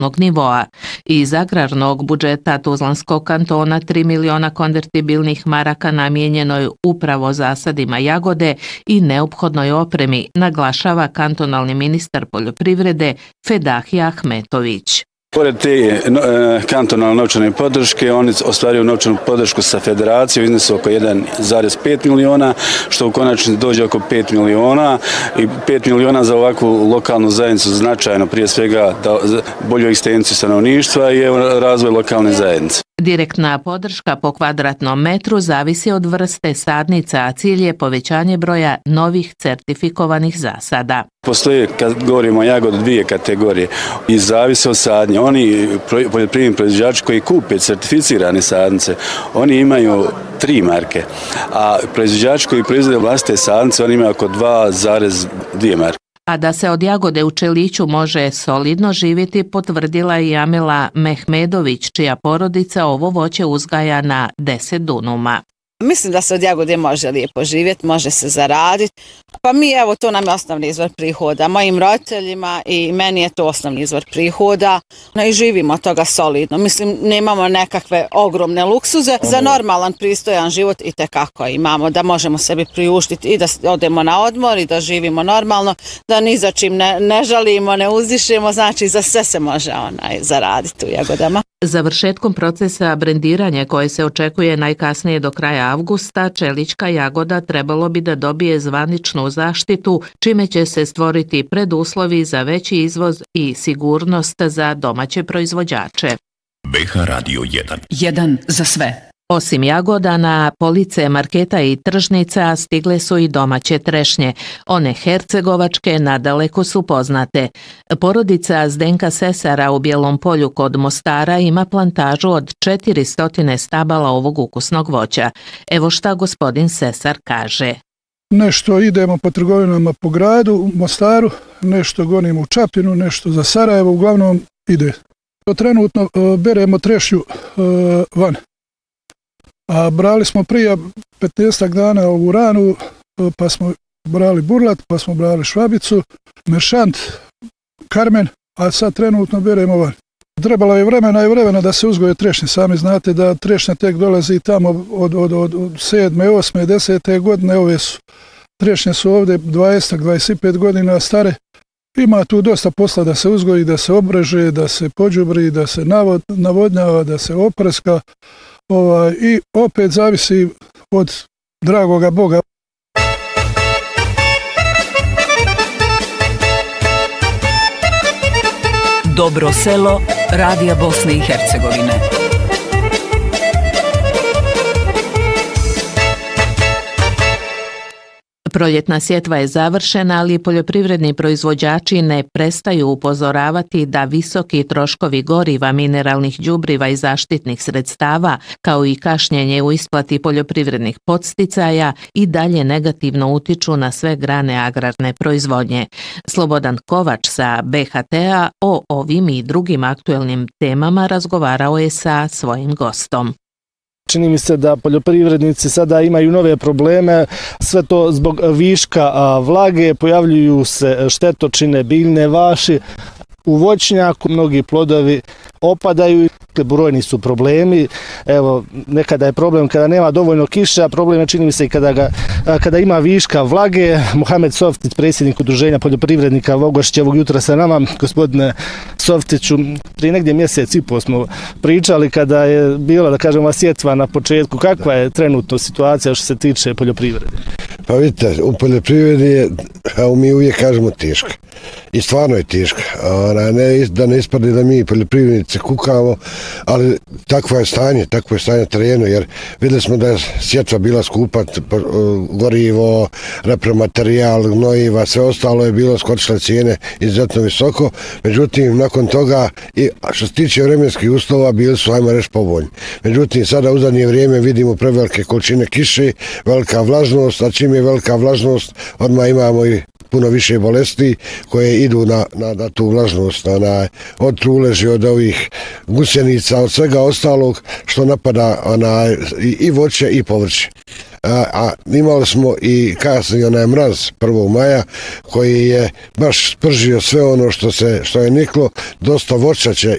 životnog nivoa. Iz agrarnog budžeta Tuzlanskog kantona 3 miliona konvertibilnih maraka namijenjeno je upravo zasadima jagode i neophodnoj opremi, naglašava kantonalni ministar poljoprivrede Fedahi Ahmetović. Pored te kantonalne novčane podrške, oni ostvaruju novčanu podršku sa federacijom, iznosu oko 1,5 miliona, što u konačnici dođe oko 5 miliona i 5 miliona za ovakvu lokalnu zajednicu značajno, prije svega za bolju egzistenciju stanovništva i razvoj lokalne zajednice. Direktna podrška po kvadratnom metru zavisi od vrste sadnica, a cilj je povećanje broja novih certifikovanih zasada. Postoje, kad govorimo o jagodi, dvije kategorije i zavise od sadnje. Oni poljoprivredni proizvođači koji kupe certificirane sadnice, oni imaju 3 marke, a proizvođači koji proizvode vlastite sadnice, oni imaju oko 2,2 marke. A da se od jagode u Čeliću može solidno živjeti, potvrdila i Amila Mehmedović, čija porodica ovo voće uzgaja na 10 dunuma. Mislim da se od jagode može lijepo živjeti, može se zaraditi. Pa mi, evo, to nam je osnovni izvor prihoda. Mojim roditeljima i meni je to osnovni izvor prihoda. I živimo od toga solidno. Mislim, nemamo nekakve ogromne luksuze. Za normalan, pristojan život i tekako imamo, da možemo sebi priuštiti i da odemo na odmor i da živimo normalno, da ni za čim ne žalimo, ne uzdišemo, znači za sve se može zaraditi u jagodama. Završetkom procesa brendiranja koje se očekuje najkasnije do kraja avgusta, čelička jagoda trebalo bi da dobije zvaničnu zaštitu, čime će se stvoriti preduslovi za veći izvoz i sigurnost za domaće proizvođače. BH Radio 1. 1 za sve. Osim jagoda, na police marketa i tržnica stigle su i domaće trešnje. One hercegovačke nadaleko su poznate. Porodica Zdenka Sesara u Bijelom Polju kod Mostara ima plantažu od 400 stabala ovog ukusnog voća. Evo šta gospodin Sesar kaže. Nešto idemo po trgovinama po gradu u Mostaru, nešto gonimo u Čapinu, nešto za Sarajevo, uglavnom ide. Trenutno beremo trešnju van. A brali smo prije 15 dana ovu ranu, pa smo brali burlat, pa smo brali švabicu, mešant, karmen, a sad trenutno beremo van. Trebalo je vremena da se uzgoje trešnje. Sami znate da trešnja tek dolazi tamo od 7. 8. 10. godine. Ove trešnje su ovdje 20-25 godina stare. Ima tu dosta posla da se uzgoji, da se obreže, da se pođubri, da se navodnjava, da se opreska. I opet zavisi od dragoga Boga. Dobro selo Radija Bosne i Hercegovine. Proljetna sjetva je završena, ali poljoprivredni proizvođači ne prestaju upozoravati da visoki troškovi goriva, mineralnih đubriva i zaštitnih sredstava, kao i kašnjenje u isplati poljoprivrednih podsticaja i dalje negativno utiču na sve grane agrarne proizvodnje. Slobodan Kovač sa BHT-a o ovim i drugim aktuelnim temama razgovarao je sa svojim gostom. Čini mi se da poljoprivrednici sada imaju nove probleme, sve to zbog viška vlage, pojavljuju se štetočine, biljne vaši. U voćnjaku mnogi plodovi opadaju, brojni su problemi. Evo, nekada je problem kada nema dovoljno kiše, a problem je, čini mi se, i kada ima viška vlage. Mohamed Softić, predsjednik Udruženja poljoprivrednika Vogošće, ovog jutra sa nama. Gospodine Softiću, prije negdje mjesec i po smo pričali kada je bila, da kažemo, sjetva na početku. Kakva je trenutno situacija što se tiče poljoprivrede? Pa vidite, u poljoprivredi je, mi uvijek kažemo, teška. I stvarno je teška. Da ne ispadne da mi poljoprivrednici kukamo, ali takvo je stanje na terenu, jer vidjeli smo da je sjetva bila skupa, gorivo, repromaterijal, gnojiva, sve ostalo je bilo, skočile cijene izuzetno visoko. Međutim, nakon toga, što se tiče vremenskih uslova, bili su, ajmo reći, povoljni. Međutim, sada u zadnje vrijeme vidimo prevelike količine kiše, velika vlažnost, a čim je velika vlažnost, odmah imamo i puno više bolesti koje idu na tu vlažnost, od truleži, od ovih gusjenica, od svega ostalog što napada i voće i povrće. A imali smo i kasnije onaj mraz 1. maja koji je baš spržio sve ono što je niklo. Dosta voća će